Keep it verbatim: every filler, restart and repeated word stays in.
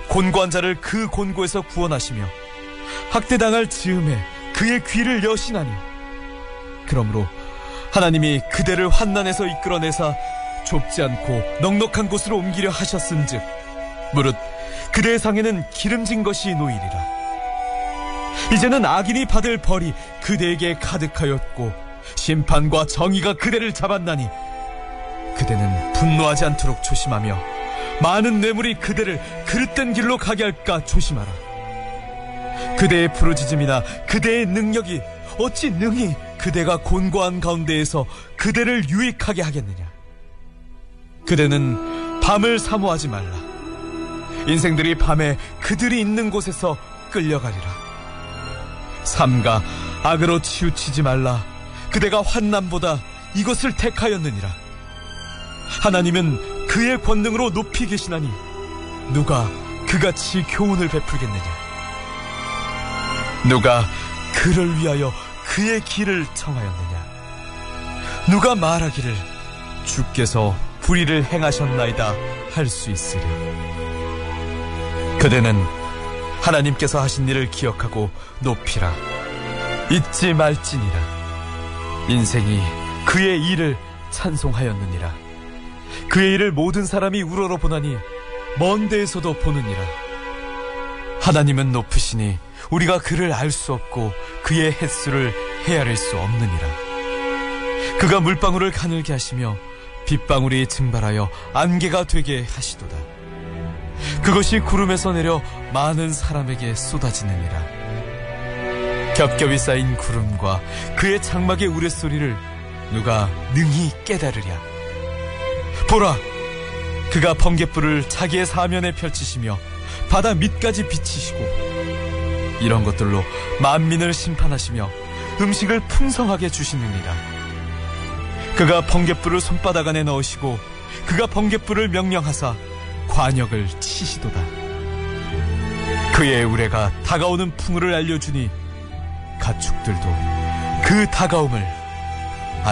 곤고한 자를 그 곤고에서 구원하시며 학대당할 즈음에 그의 귀를 여시나니, 그러므로 하나님이 그대를 환난에서 이끌어내사 좁지 않고 넉넉한 곳으로 옮기려 하셨은즉 무릇 그대의 상에는 기름진 것이 놓이리라. 이제는 악인이 받을 벌이 그대에게 가득하였고 심판과 정의가 그대를 잡았나니, 그대는 분노하지 않도록 조심하며 많은 뇌물이 그대를 그릇된 길로 가게 할까 조심하라. 그대의 부르짖음이나 그대의 능력이 어찌 능히 그대가 곤고한 가운데에서 그대를 유익하게 하겠느냐. 그대는 밤을 사모하지 말라. 인생들이 밤에 그들이 있는 곳에서 끌려가리라. 삼가 악으로 치우치지 말라. 그대가 환난보다 이것을 택하였느니라. 하나님은 그의 권능으로 높이 계시나니 누가 그같이 교훈을 베풀겠느냐. 누가 그를 위하여 그의 길을 청하였느냐. 누가 말하기를 주께서 불의를 행하셨나이다 할 수 있으랴. 그대는 하나님께서 하신 일을 기억하고 높이라. 잊지 말지니라. 인생이 그의 일을 찬송하였느니라. 그의 일을 모든 사람이 우러러 보나니 먼 데에서도 보느니라. 하나님은 높으시니 우리가 그를 알 수 없고 그의 횟수를 헤아릴 수 없느니라. 그가 물방울을 가늘게 하시며 빗방울이 증발하여 안개가 되게 하시도다. 그것이 구름에서 내려 많은 사람에게 쏟아지느니라. 겹겹이 쌓인 구름과 그의 장막의 우레소리를 누가 능히 깨달으랴. 보라, 그가 번갯불을 자기의 사면에 펼치시며 바다 밑까지 비치시고 이런 것들로 만민을 심판하시며 음식을 풍성하게 주시느니라. 그가 번갯불을 손바닥 안에 넣으시고 그가 번갯불을 명령하사 관역을 치시도다. 그의 우레가 다가오는 풍우를 알려주니 가축들도 그 다가옴을